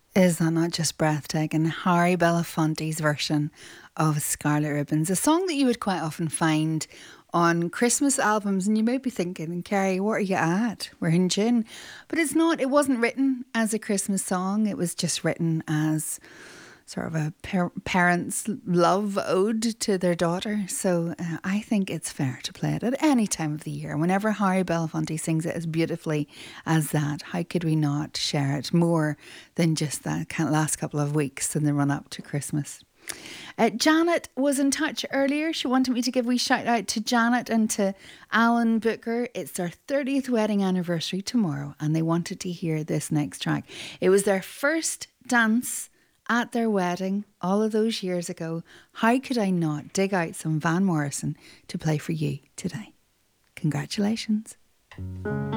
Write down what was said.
Is that not just breathtaking? Harry Belafonte's version of Scarlet Ribbons, a song that you would quite often find on Christmas albums, and you might be thinking, Carrie, what are you at? We're in June. But it's not, it wasn't written as a Christmas song, it was just written as sort of a parent's love ode to their daughter. So I think it's fair to play it at any time of the year. Whenever Harry Belafonte sings it as beautifully as that, how could we not share it more than just that last couple of weeks in the run up to Christmas? Janet was in touch earlier. She wanted me to give a wee shout out to Janet and to Alan Booker. It's their 30th wedding anniversary tomorrow, and they wanted to hear this next track. It was their first dance at their wedding all of those years ago. How could I not dig out some Van Morrison to play for you today? Congratulations.